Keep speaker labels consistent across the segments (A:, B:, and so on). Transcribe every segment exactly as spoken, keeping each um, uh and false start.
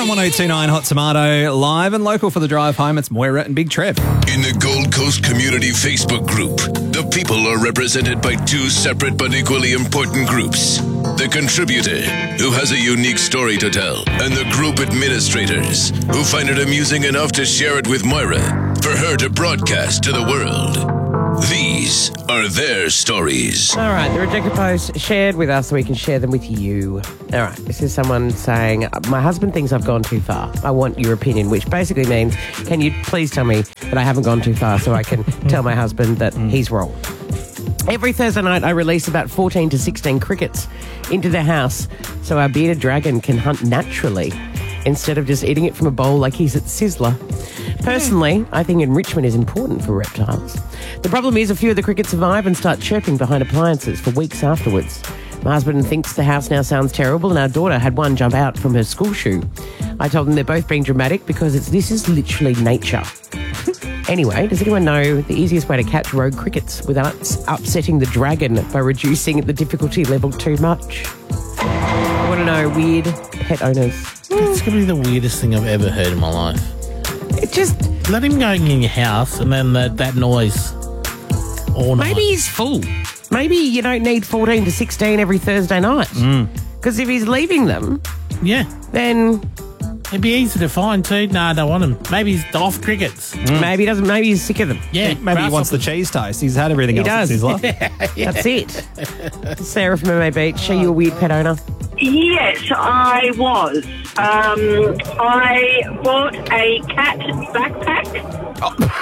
A: on one oh two nine Hot Tomato, live and local for the drive home. It's Moira and Big Trev.
B: In the Gold Coast Community Facebook group, the people are represented by two separate but equally important groups. The contributor, who has a unique story to tell, and the group administrators, who find it amusing enough to share it with Moira for her to broadcast to the world. These are their stories.
C: All right, the rejected posts shared with us so we can share them with you. All right, this is someone saying, my husband thinks I've gone too far. I want your opinion, which basically means, can you please tell me that I haven't gone too far so I can tell my husband that he's wrong. Every Thursday night, I release about fourteen to sixteen crickets into the house so our bearded dragon can hunt naturally instead of just eating it from a bowl like he's at Sizzler. Personally, I think enrichment is important for reptiles. The problem is a few of the crickets survive and start chirping behind appliances for weeks afterwards. My husband thinks the house now sounds terrible and our daughter had one jump out from her school shoe. I told them they're both being dramatic because it's this is literally nature. Anyway, does anyone know the easiest way to catch rogue crickets without upsetting the dragon by reducing the difficulty level too much? I want to know, weird pet owners.
D: It's going to be the weirdest thing I've ever heard in my life.
C: It just...
D: Let him go in your house and then that, that noise all night.
C: Maybe he's full. Maybe you don't need fourteen to sixteen every Thursday night. Because if he's leaving them,
D: Yeah.
C: then
D: It'd be easy to find too. No, I don't want him. Maybe he's off crickets.
C: maybe he doesn't. Maybe he's sick of them.
D: Yeah.
A: Maybe he wants the cheese toast. He's had everything
C: He
A: else
C: does.
A: in his life.
C: That's it. Sarah from M A Beach, are you a weird pet owner?
E: Yes, I was. Um, I bought a cat backpack.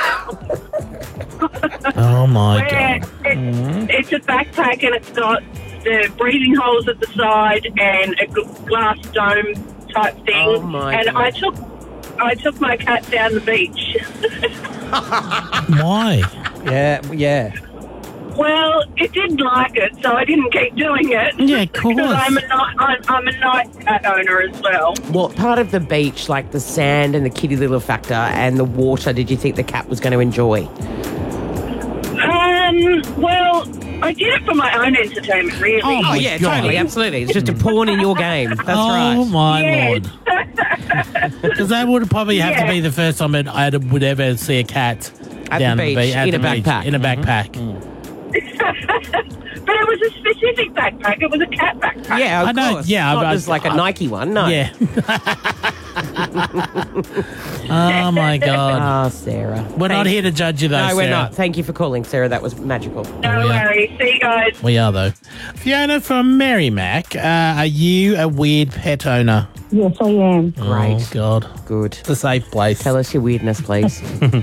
D: Oh, my
E: Where
D: God.
E: it, it's a backpack and it's got the breathing holes at the side and a g- glass dome type thing.
C: Oh, my
E: and
C: God.
E: I took I took my cat down the beach.
D: Why?
A: Yeah, yeah.
E: Well, it didn't like it, so I didn't keep doing it.
D: Yeah, of course.
E: Because I'm a night I'm, I'm a night cat owner as well.
C: What part of the beach, like the sand and the kitty little factor and the water, did you think the cat was going to enjoy?
E: Um, well, I did it for my own entertainment, really.
D: Oh, my
C: yeah,
D: God.
C: totally, absolutely. It's just a pawn in your game. That's
D: oh,
C: right.
D: my
E: Yes.
D: Lord. Because that would probably have to
E: Yeah.
D: be the first time that I would ever see a cat
C: At
D: down
C: the beach,
D: be- at
C: in
D: the
C: a
D: beach,
C: backpack.
D: In a backpack.
E: But it was a specific backpack. It was a cat backpack.
C: Yeah, of
D: I know,
C: course.
D: yeah,
C: Not
D: I-
C: just like a
D: I-
C: Nike one, no.
D: Yeah. Oh, my God.
C: Ah, Sarah.
D: We're not
C: Thank-
D: here to judge you, though,
C: No, we're
D: Sarah.
C: not. Thank you for calling, Sarah. That was magical.
E: No
D: Yeah.
E: worries. See you guys.
D: We are, though. Fiona from Merrimack, uh, are you a weird pet owner?
F: Yes, I am.
C: Great.
D: Oh, God.
C: Good.
D: It's a safe place.
C: Tell us your weirdness, please.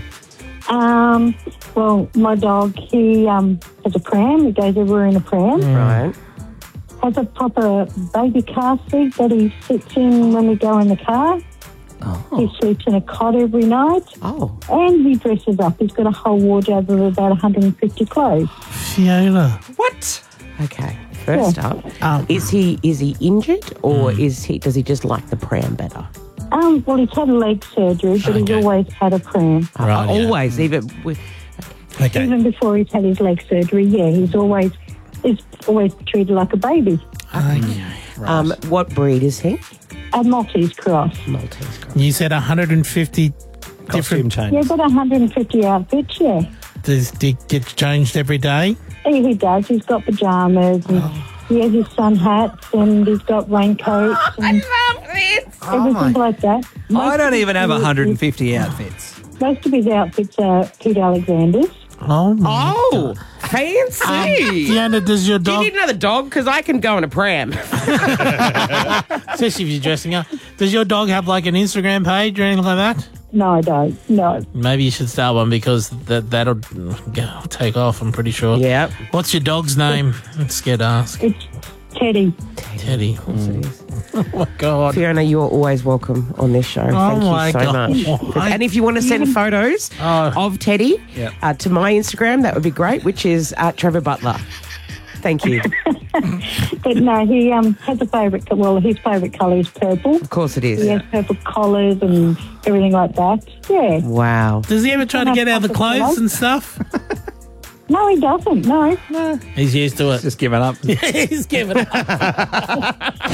F: Um, well, my dog, he um, has a pram. He goes everywhere in a pram.
C: Right.
F: Has a proper baby car seat that he sits in when we go in the car.
C: Oh.
F: He sleeps in a cot every night.
C: Oh.
F: And he dresses up. He's got a whole wardrobe of about one hundred fifty clothes.
D: Fiona.
A: What?
C: Okay. First up,
D: Um,
C: is he is he injured or is he does he just like the pram better?
F: Um, well, he's had leg surgery, but he's
D: Okay.
F: always had a pram.
C: Uh,
D: Right, yeah.
C: always, even with,
D: Okay.
F: Even before he's had his leg surgery, yeah, he's always he's always treated like a baby.
D: Okay.
C: um, what breed is he?
F: A Maltese cross.
C: Maltese cross.
D: You said one hundred fifty
A: Costume
D: different...
A: change.
F: Yeah, got one hundred fifty outfits, yeah.
D: Does he get changed every day?
F: He, he does. He's got pyjamas and he has his sun hats and he's got raincoats and everything like that.
A: I
F: Most
A: don't
F: of
A: even have
F: his-
A: one hundred fifty outfits.
F: Most of his outfits are Pete Alexander's.
D: Oh, my
C: Oh, fancy!
D: Fiona, does your
C: Do you
D: dog...
C: need another dog? Because I can go in a pram.
D: Especially if you're dressing up. Does your dog have, like, an Instagram page or anything like that?
F: No, I don't. No.
D: Maybe you should start one because that, that'll go, take off, I'm pretty sure.
C: Yep.
D: What's your dog's name? Let's get asked.
F: It's Teddy.
D: Teddy. Oh, my God.
C: Fiona, you're always welcome on this show. Thank
D: my
C: you so
D: God.
C: much. And if you want to send photos
D: Oh.
C: of Teddy
A: Yep.
C: uh, to my Instagram, that would be great, which is at Trevor Butler. Thank you.
F: But no, he um has a favourite, well, his favourite colour is purple.
C: Of course it
F: He
C: is.
F: has purple collars and everything like that. Yeah.
C: Wow.
D: Does he ever try to get out of the clothes and stuff?
F: No, he doesn't. No.
D: He's used to it.
A: Just giving up.
D: He's given up.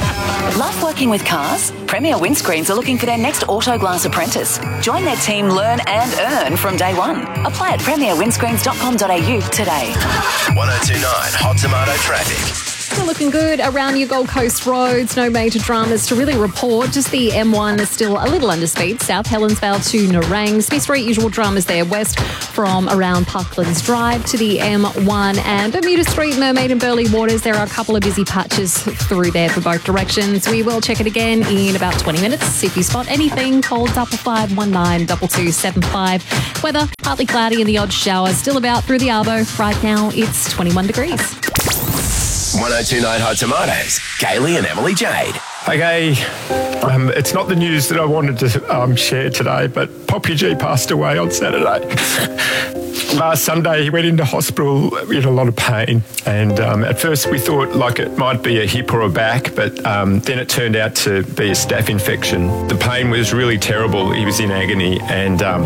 G: Love working with cars? Premier Windscreens are looking for their next auto glass apprentice. Join their team, learn and earn from day one. Apply at premier windscreens dot com dot a u today.
H: one oh two point nine Hot Tomato Traffic.
I: Still looking good around your Gold Coast roads. No major dramas to really report. Just the M one is still a little under speed. South Helensvale to Nerang. Smith Street, usual dramas there. West from around Parklands Drive to the M one and Bermuda Street, Mermaid and Burleigh Waters. There are a couple of busy patches through there for both directions. We will check it again in about twenty minutes. If you spot anything, call double five one nine two two seven five. Weather, partly cloudy and the odd shower. Still about through the Arbo. Right now, it's twenty-one degrees.
H: one oh two point nine Hot Tomatoes. Kaylee and Emily Jade.
J: Okay, um, it's not the news that I wanted to um, share today, but Poppy G passed away on Saturday. Last Sunday, he went into hospital in a lot of pain, and um, at first we thought like it might be a hip or a back, but um, then it turned out to be a staph infection. The pain was really terrible. He was in agony, and um,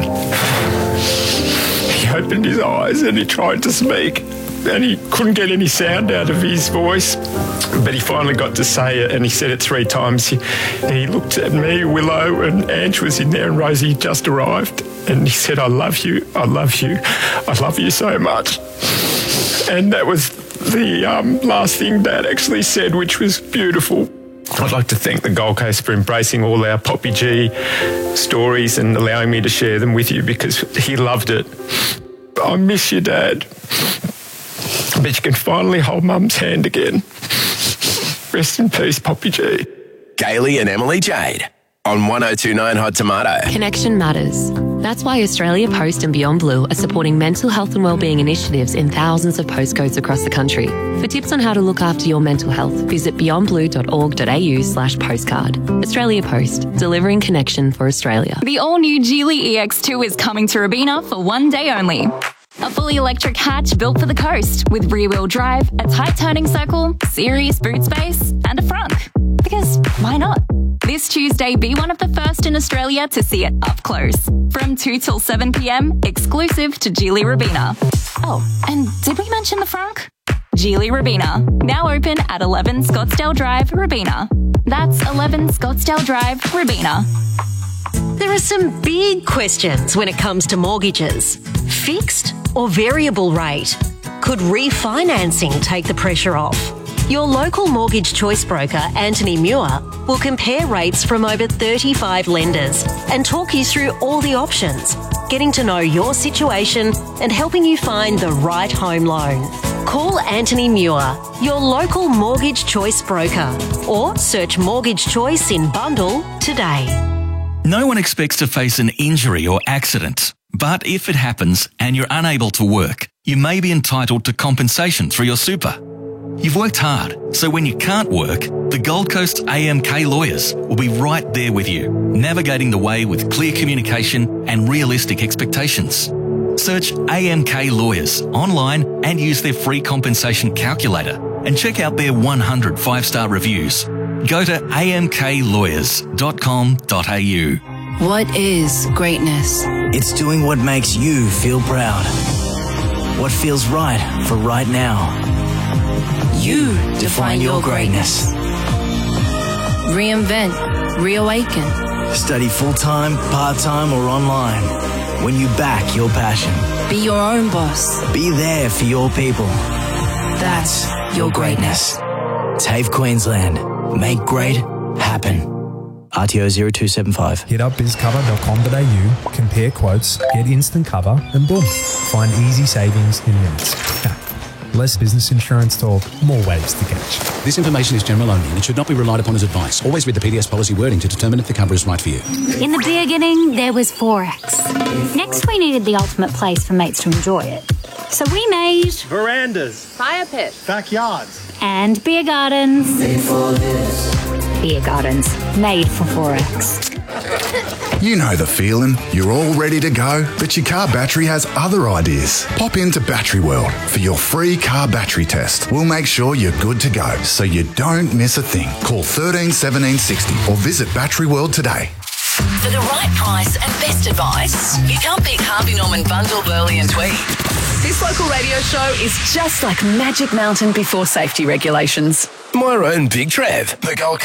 J: he opened his eyes and he tried to speak. And he couldn't get any sound out of his voice, but he finally got to say it, and he said it three times. He, and he looked at me, Willow, and Ange was in there, and Rosie just arrived, and he said, I love you, I love you, I love you so much. And that was the um, last thing Dad actually said, which was beautiful. I'd like to thank the Gold Coast for embracing all our Poppy G stories and allowing me to share them with you, because he loved it. I miss you, Dad. But you can finally hold Mum's hand again. Rest in peace, Poppy G.
H: Kaylee and Emily Jade on one oh two point nine Hot Tomato.
K: Connection matters. That's why Australia Post and Beyond Blue are supporting mental health and wellbeing initiatives in thousands of postcodes across the country. For tips on how to look after your mental health, visit beyond blue dot org dot a u slash postcard. Australia Post, delivering connection for Australia.
L: The all-new Geely E X two is coming to Robina for one day only. A fully electric hatch built for the coast with rear-wheel drive, a tight turning circle, serious boot space, and a frunk. Because why not? This Tuesday, be one of the first in Australia to see it up close. From two till seven p m, exclusive to Geely Robina. Oh, and did we mention the frunk? Geely Robina, now open at eleven Scottsdale Drive, Robina. That's eleven Scottsdale Drive, Robina.
M: There are some big questions when it comes to mortgages. Fixed or variable rate? Could refinancing take the pressure off? Your local mortgage choice broker, Anthony Muir, will compare rates from over thirty-five lenders and talk you through all the options, getting to know your situation and helping you find the right home loan. Call Anthony Muir, your local mortgage choice broker, or search Mortgage Choice in Bundle today.
N: No one expects to face an injury or accident, but if it happens and you're unable to work, you may be entitled to compensation through your super. You've worked hard, so when you can't work, the Gold Coast A M K lawyers will be right there with you, navigating the way with clear communication and realistic expectations. Search A M K Lawyers online and use their free compensation calculator, and check out their one hundred five-star reviews. Go to a m k lawyers dot com dot a u.
O: What is greatness?
P: It's doing what makes you feel proud. What feels right for right now. You define your greatness.
O: Reinvent, reawaken.
P: Study full-time, part-time, or online. When you back your passion.
O: Be your own boss.
P: Be there for your people. That's your greatness. TAFE Queensland. Make great happen. R T O zero two seven five.
Q: Hit up biz cover dot com dot a u, compare quotes, get instant cover, and boom, find easy savings in minutes. Less business insurance talk, more waves to catch.
R: This information is general only and it should not be relied upon as advice. Always read the P D S policy wording to determine if the cover is right for you.
S: In the beginning, there was Forex. Next, we needed the ultimate place for mates to enjoy it. So we made...
T: verandas,
S: fire pits,
T: backyards,
S: and beer gardens.
T: Made for this.
S: Beer gardens, made for Forex.
U: You know the feeling. You're all ready to go, but your car battery has other ideas. Pop into Battery World for your free car battery test. We'll make sure you're good to go, so you don't miss a thing. Call one three one seven six zero or visit Battery World today.
G: For the right price and best advice, you can't beat Harvey Norman Bundle, Burleigh and Tweed. This local radio show is just like Magic Mountain before safety regulations.
H: Moira and Big Trev, the Gold